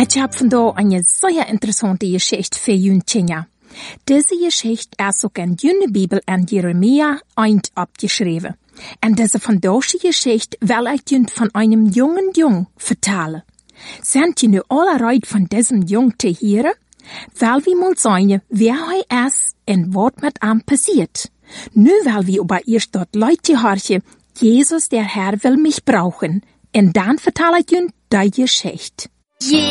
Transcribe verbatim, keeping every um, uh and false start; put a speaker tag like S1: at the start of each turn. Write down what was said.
S1: Ik heb vandaag een zeer interessante geschichte voor jullie Tjenja. Deze geschichte is ook in jullie Bibel en Jeremia eind abgeschreven. En deze vandaagse geschichte wil ik jullie van einem jungen Jung vertellen. Sind jullie alle bereit van diesem Jung te horen? Wel wie mal zijn wer hij is en wat met hem passiert. Nu will wir aber erst dort Leute horchen, Jesus der Herr will mich brauchen. Und dann vertelle ich Ihnen die Geschichte.